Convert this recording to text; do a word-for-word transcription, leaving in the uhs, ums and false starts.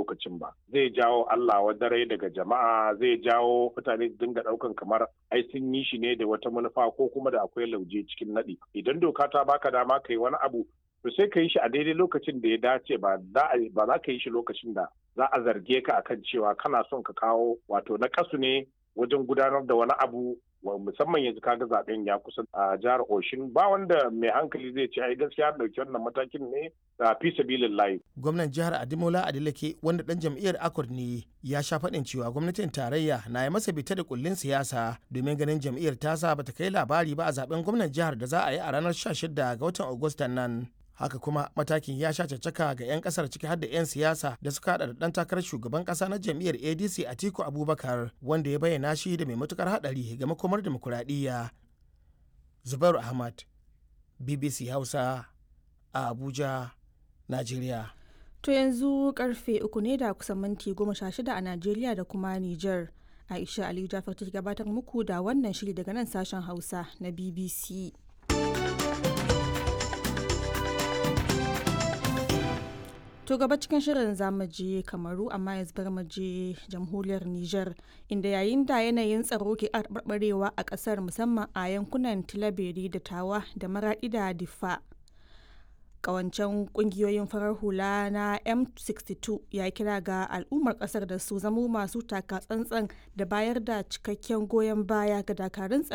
lokacin ba. Zai jawo Allah wadare daga jama'a, zai jawo mutane su dinga ɗaukan kamar ai sun yi shi ne da wata manufa ko kuma da akwai lauje cikin naɗi. Idan doka ta baka dama ka yi wani abu to sai ka yi shi a daidai lokacin da ya dace ba za ka yi shi lokacin da za a zarge ka akan cewa kana son ka kawo wato na kasu ne wajen gudanar da wani abu, musamman yanzu kaga zaben ya kusa a jihar Oshin, ba wanda mai hankali zai ce ai gaskiya dauki wannan matakin ne da fi sabilillahi. Gwamnan jihar Adimola Adeleke wanda dan jam'iyyar Accord ne ya sha faɗin cewa gwamnatin tarayya na yi masa bita da kullin siyasa domin ganin jam'iyyar tasa bata kai labari ba a zaben gwamnan jihar da za a yi a ranar sha shida ga watan Agustan nan. Haka kuma matakin ya sha caccaka ga 'yan kasar ciki har da 'yan siyasa da suka hada da dan takarar shugaban kasa na jam'iyyar A D C Atiku Abubakar wanda ya bayyana shi da mai matukar hadari ga makomar demokuraɗiyya. Zubairu Ahmad, B B C Hausa a Abuja, Najeriya. To yanzu karfe uku ne da kusan minti goma sha shida a Najeriya da kuma Nijar. Aisha Aliyu Jafar ta gabatar muku da wannan shiri daga nan sashen Hausa na B B C. To gaba cikin shirin zamu je Kamaru amma yanzu bar mu je jamhuriyar Nijar inda yayin da yanayin tsaro ke barbarewa a kasar musamman a yankunan Tilaberi da Tawa da Maradi da Diffa. Kawancen kungiyoyin farar hula na M sixty-two ya kira ga al'ummar kasar da su zamo masu taka tsantsan da bayar da cikakken goyon baya ga dakarun